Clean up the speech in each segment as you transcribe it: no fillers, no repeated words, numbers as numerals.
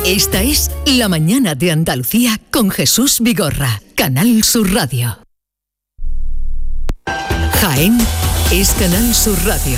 Esta es La Mañana de Andalucía con Jesús Vigorra, Canal Sur Radio. Jaén es Canal Sur Radio.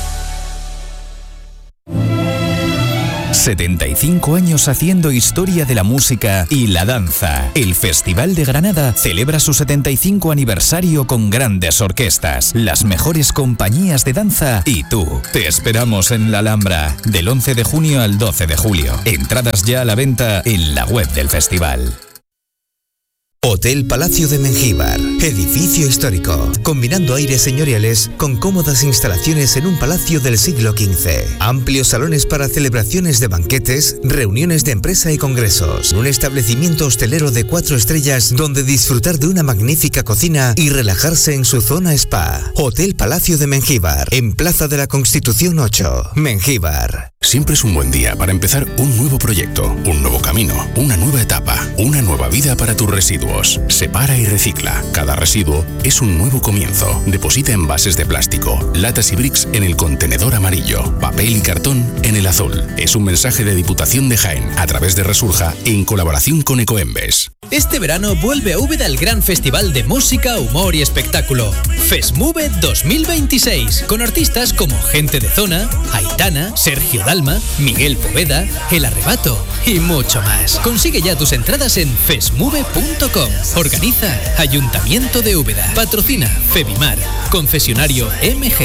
75 años haciendo historia de la música y la danza. El Festival de Granada celebra su 75 aniversario con grandes orquestas, las mejores compañías de danza y tú. Te esperamos en la Alhambra del 11 de junio al 12 de julio. Entradas ya a la venta en la web del festival. Hotel Palacio de Mengíbar, edificio histórico, combinando aires señoriales con cómodas instalaciones en un palacio del siglo XV. Amplios salones para celebraciones de banquetes, reuniones de empresa y congresos. Un establecimiento hostelero de 4 estrellas donde disfrutar de una magnífica cocina y relajarse en su zona spa. Hotel Palacio de Mengíbar, en Plaza de la Constitución 8, Mengíbar. Siempre es un buen día para empezar un nuevo proyecto, un nuevo camino, una nueva etapa, una nueva vida para tus residuos. Separa y recicla. Cada residuo es un nuevo comienzo. Deposita envases de plástico, latas y bricks en el contenedor amarillo, papel y cartón en el azul. Es un mensaje de Diputación de Jaén a través de Resurja en colaboración con Ecoembes. Este verano vuelve a Úbeda el gran festival de música, humor y espectáculo. FESMUVE 2026, con artistas como Gente de Zona, Aitana, Sergio Dalma, Miguel Poveda, El Arrebato y mucho más. Consigue ya tus entradas en fesmuve.com. Organiza Ayuntamiento de Úbeda. Patrocina Febimar. Concesionario MG.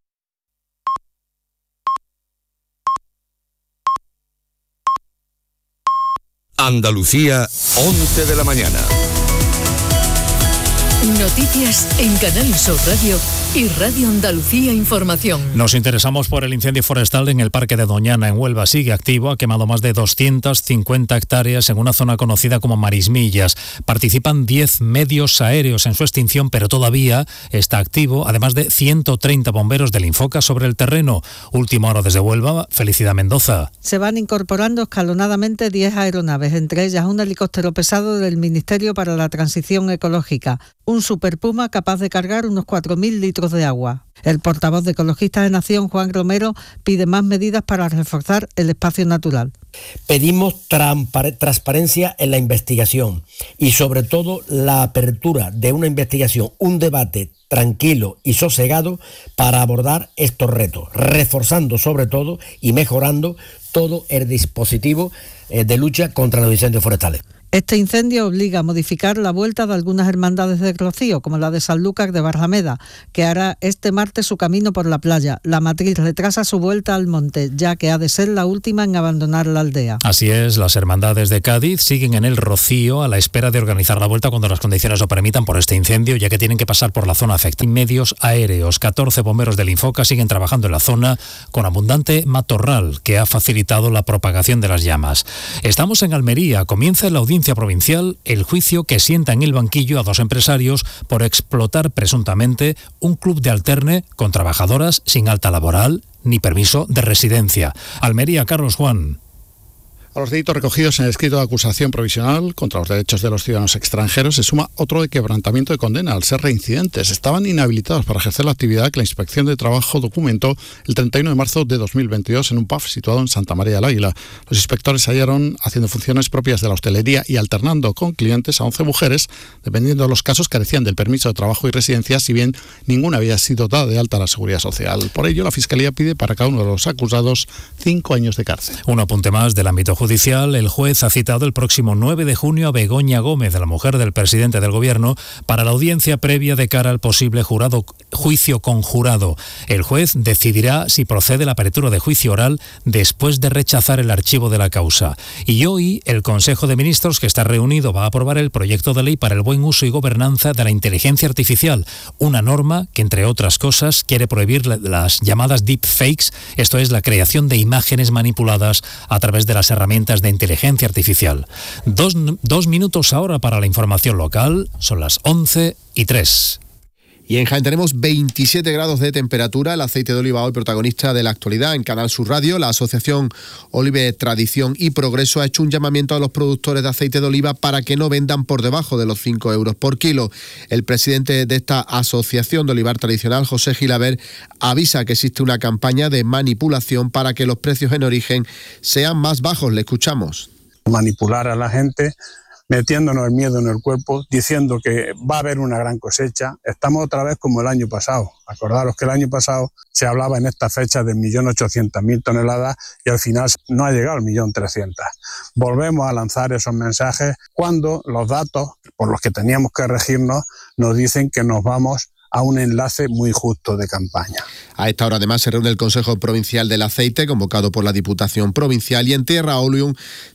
Andalucía, 11 de la mañana. Noticias en Canal Sur Radio y Radio Andalucía Información. Nos interesamos por el incendio forestal en el Parque de Doñana, en Huelva. Sigue activo, ha quemado más de 250 hectáreas en una zona conocida como Marismillas. Participan 10 medios aéreos en su extinción, pero todavía está activo, además de 130 bomberos del Infoca sobre el terreno. Última hora desde Huelva, Felicidad Mendoza. Se van incorporando escalonadamente 10 aeronaves, entre ellas un helicóptero pesado del Ministerio para la Transición Ecológica, un Super Puma capaz de cargar unos 4.000 litros de agua. El portavoz de Ecologistas de Nación, Juan Romero, pide más medidas para reforzar el espacio natural. Pedimos transparencia en la investigación y sobre todo la apertura de una investigación, un debate tranquilo y sosegado para abordar estos retos, reforzando sobre todo y mejorando todo el dispositivo de lucha contra los incendios forestales. Este incendio obliga a modificar la vuelta de algunas hermandades del Rocío, como la de Sanlúcar de Barrameda, que hará este martes su camino por la playa. La matriz retrasa su vuelta al monte, ya que ha de ser la última en abandonar la aldea. Así es, las hermandades de Cádiz siguen en el Rocío a la espera de organizar la vuelta cuando las condiciones lo permitan por este incendio, ya que tienen que pasar por la zona afectada. Medios aéreos, 14 bomberos del Infoca siguen trabajando en la zona con abundante matorral que ha facilitado la propagación de las llamas. Estamos en Almería, comienza la audiencia provincial el juicio que sienta en el banquillo a 2 empresarios por explotar presuntamente un club de alterne con trabajadoras sin alta laboral ni permiso de residencia. Almería, Carlos Juan. A los delitos recogidos en el escrito de acusación provisional contra los derechos de los ciudadanos extranjeros se suma otro de quebrantamiento de condena al ser reincidentes. Estaban inhabilitados para ejercer la actividad que la Inspección de Trabajo documentó el 31 de marzo de 2022 en un pub situado en Santa María del Águila. Los inspectores hallaron haciendo funciones propias de la hostelería y alternando con clientes a 11 mujeres, dependiendo de los casos carecían del permiso de trabajo y residencia, si bien ninguna había sido dada de alta a la Seguridad Social. Por ello, la Fiscalía pide para cada uno de los acusados 5 años de cárcel. Un apunte más del ámbito judicial. El juez ha citado el próximo 9 de junio a Begoña Gómez, la mujer del presidente del Gobierno, para la audiencia previa de cara al posible juicio conjurado. El juez decidirá si procede la apertura de juicio oral después de rechazar el archivo de la causa. Y hoy el Consejo de Ministros, que está reunido, va a aprobar el proyecto de ley para el buen uso y gobernanza de la inteligencia artificial, una norma que, entre otras cosas, quiere prohibir las llamadas deepfakes, esto es, la creación de imágenes manipuladas a través de las herramientas de inteligencia artificial. Dos minutos ahora para la información local, son las 11:03. Y en Jaén tenemos 27 grados de temperatura. El aceite de oliva hoy protagonista de la actualidad en Canal Sur Radio. La asociación Olive Tradición y Progreso ha hecho un llamamiento a los productores de aceite de oliva para que no vendan por debajo de los 5 euros por kilo. El presidente de esta asociación de olivar tradicional, José Gilaber, avisa que existe una campaña de manipulación para que los precios en origen sean más bajos. Le escuchamos. manipular a la gente, metiéndonos el miedo en el cuerpo, diciendo que va a haber una gran cosecha. Estamos otra vez como el año pasado. Acordaros que el año pasado se hablaba en esta fecha de 1.800.000 toneladas y al final no ha llegado al 1.300.000. Volvemos a lanzar esos mensajes cuando los datos por los que teníamos que regirnos nos dicen que nos vamos a un enlace muy justo de campaña. A esta hora además se reúne el Consejo Provincial del Aceite, convocado por la Diputación Provincial, y en Tierra Olium